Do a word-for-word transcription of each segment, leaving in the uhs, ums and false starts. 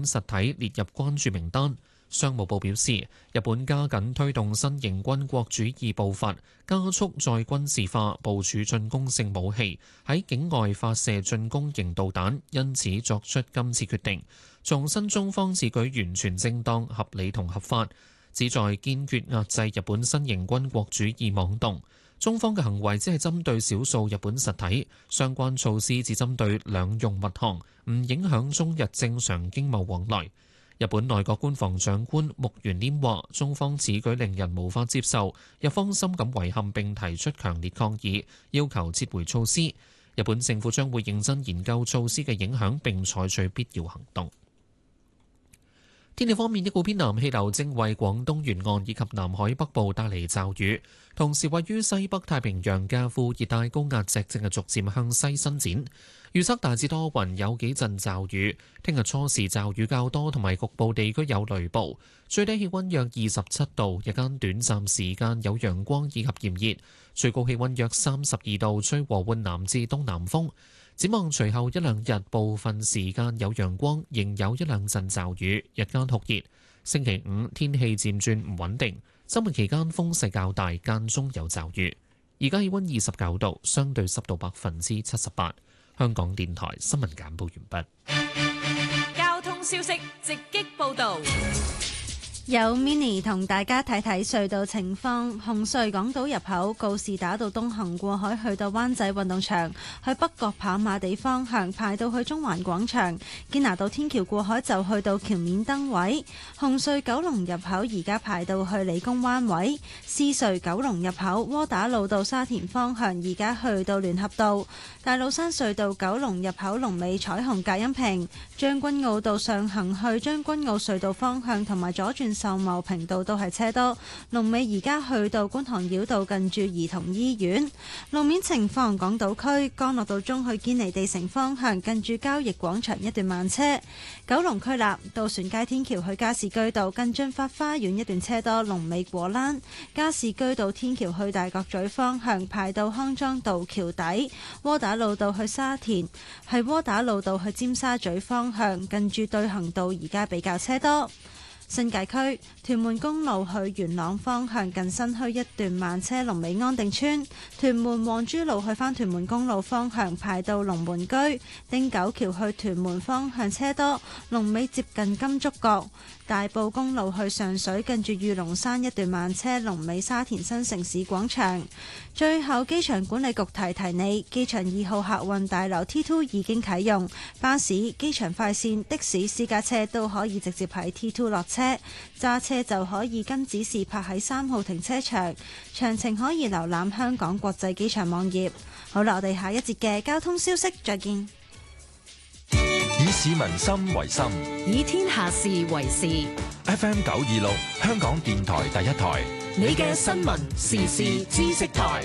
實體列入關注名單。商務部表示，日本加緊推動新型軍國主義步伐，加速再軍事化，部署進攻性武器，喺境外發射進攻型導彈，因此作出今次決定。重申中方此舉完全正當、合理同合法，旨在堅決壓制日本新型軍國主義妄動。中方嘅行為只係針對少數日本實體，相關措施只針對兩用物項，唔影響中日正常經貿往來。日本內閣官房長官木原稔話：中方此舉令人無法接受，日方深感遺憾並提出強烈抗議，要求撤回措施。日本政府將會認真研究措施嘅影響並採取必要行動。天氣方面，一股偏南氣流正為廣東沿岸以及南海北部帶嚟驟雨，同時位於西北太平洋嘅副熱帶高壓脊正係逐漸向西伸展。預測大致多雲，有幾陣驟雨。聽日初時驟雨較多，同埋局部地區有雷暴。最低氣溫約二十七度，日間短暫時間有陽光以及炎熱，最高氣溫約三十二度，吹和緩南至東南風。展望隨後一兩日，部分時間有陽光，仍有一兩陣驟雨，日間酷熱。星期五天氣漸轉唔穩定，周末期間風勢較大，間中有驟雨。而家氣溫二十九度，相對濕度百分之七十八。香港電台新聞簡報完畢。交通消息直擊報導。 有 Mini 同大家睇睇隧道情況。紅隧港島入口告士打道東行過海去到灣仔運動場，去北角跑馬地方向排到去中環廣場。堅拿道天橋過海就去到橋面燈位。紅隧九龍入口而家排到去理工灣位。獅隧九龍入口窩打老道沙田方向而家去到聯合道。大老山隧道九龍入口龍尾彩虹隔音屏。將軍澳道上行去將軍澳隧道方向同埋左轉秀茂坪道都係車多，龍尾而家去到觀塘繞道近住兒童醫院。路面情況，港島區干諾道中去堅尼地城方向近住交易廣場一段慢車。九龍區立渡船街天橋去加士居道近駿發花園一段車多，龍尾果欄。加士居道天橋去大角咀方向排到康莊道橋底。窩打老道去沙田係窩打老道去尖沙咀方向近住對行道而家比較車多。新界區屯門公路去元朗方向近新墟一段慢車，龍尾安定村。屯門黃珠路去返屯門公路方向排到龍門居。汀九橋去屯門方向車多，龍尾接近金竹角。大埔公路去上水近住御龍山一段慢車，龍尾沙田新城市廣場。最後機場管理局提提你，機場二號客運大樓 T 二 已經啟用，巴士、機場快線、的士、私家車都可以直接喺 T 二落車，揸車就可以跟指示泊喺三號停車場。詳情可以瀏覽香港國際機場網頁。好啦，我哋下一節嘅交通消息再見。 以市民心為心， 以天下事為事。 F M 九二六，香港電台第一台， 你嘅新聞時事知識台。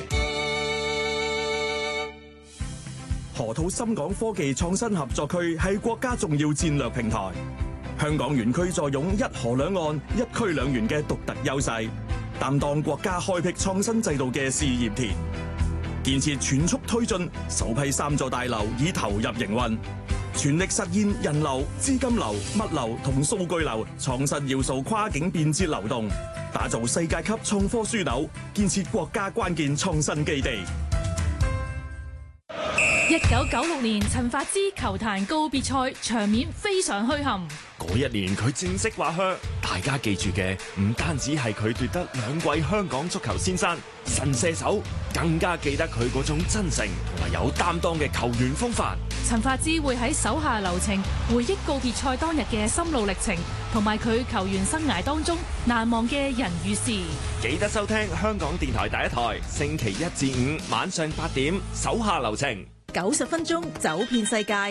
河套深港科技創新合作區係國家重要戰略平台。香港園區坐擁一河兩岸、一區兩園嘅獨特優勢，擔當國家開闢創新制度嘅試驗田。建設全速推進，首批三座大樓已投入營運，全力實現人流、資金流、物流同數據流創新要素跨境便捷流動，打造世界級創科樞紐，建設國家關鍵創新基地。 一九九六年陳法之球壇告別賽場面非常墟冚。 嗰一年佢正式滑靴，大家記住嘅唔單止係佢奪得兩季香港足球先生、神射手，更加記得佢嗰種真誠同埋有擔當嘅球員風範。 陳法之會喺手下留情，回憶告別賽當日嘅心路歷程，同埋佢球員生涯當中難忘嘅人與事。 記得收聽香港電台第一台，星期一至五晚上八點，手下留情。 九十分鐘走遍世界。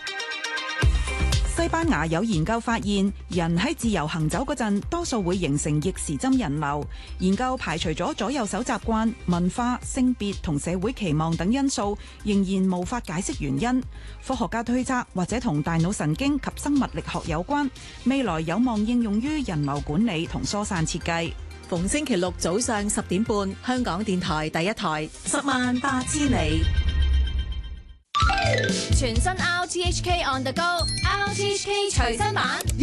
西班牙有研究發現，人喺自由行走嗰陣，多數會形成逆時針人流。研究排除咗左右手習慣、文化、性別同社會期望等因素，仍然無法解釋原因。科學家推測，或者同大腦神經及生物力學有關，未來有望應用於人流管理同疏散設計。 逢星期六早上十點半，香港電台第一台，十萬八千里。 全新 R T H K On The Go，R T H K 隨身版。